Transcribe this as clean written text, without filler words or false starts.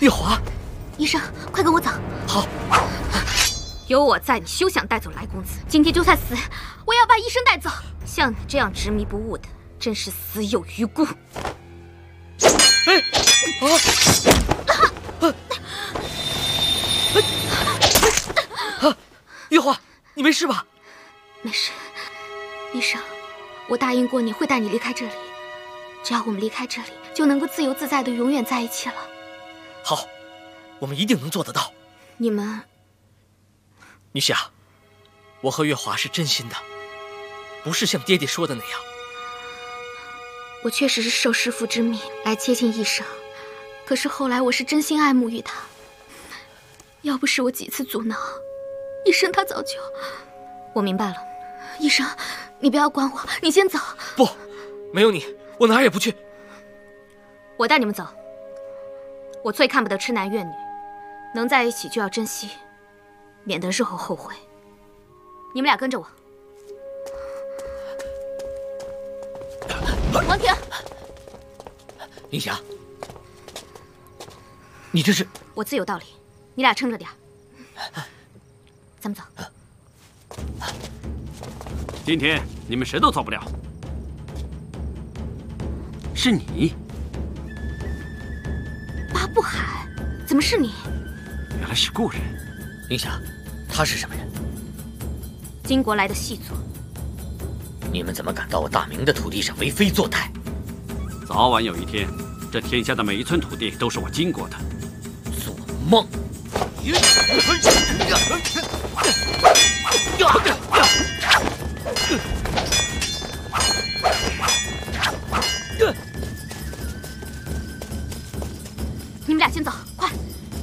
月华， 医生，快跟我走。 好， 有我在，你休想带走来公子。今天就算死，我也要把医生带走。像你这样执迷不悟的，真是死有余辜。 哎，月华，你没事吧？ 没事，医生，我答应过你会带你离开这里。只要我们离开这里，就能够自由自在的永远在一起了。 好，我们一定能做得到。 你们， 你想，我和月华是真心的，不是像爹爹说的那样。 我确实是受师父之命来接近医生，可是后来我是真心爱慕于他。要不是我几次阻挠，医生他早就……我明白了，医生，你不要管我，你先走。 不，没有你，我哪儿也不去。 我带你们走。我最看不得痴男怨女，能在一起就要珍惜，免得日后后悔。你们俩跟着我。王婷， 林霞，你这是…… 我自有道理，你俩撑着点。咱们走。 今天你们谁都走不了。是你， 八不海，怎么是你？ 原来是故人。 林霞，他是什么人？ 金国来的细作。 你们怎么敢到我大明的土地上为非作歹？ 早晚有一天，这天下的每一寸土地都是我经过的。 做梦！ 你们俩先走，快！